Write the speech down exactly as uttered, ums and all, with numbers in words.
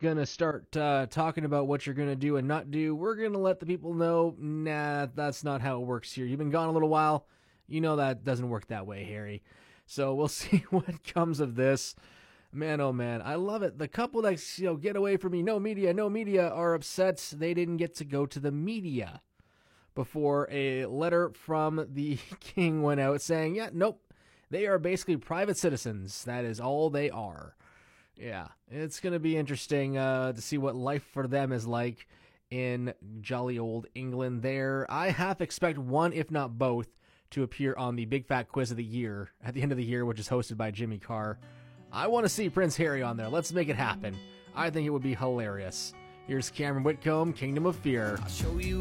gonna start uh, talking about what you're gonna do and not do. We're gonna let the people know, nah, that's not how it works here. You've been gone a little while. You know that doesn't work that way, Harry. So we'll see what comes of this. Man, oh man, I love it. The couple that, you know, get away from me, no media, no media, are upset they didn't get to go to the media before a letter from the king went out saying, yeah, nope, they are basically private citizens. That is all they are. Yeah, it's going to be interesting uh, to see what life for them is like in jolly old England there. I half expect one, if not both, to appear on the Big Fat Quiz of the Year at the end of the year, which is hosted by Jimmy Carr. I want to see Prince Harry on there. Let's make it happen. I think it would be hilarious. Here's Cameron Whitcomb, Kingdom of Fear. I'll show you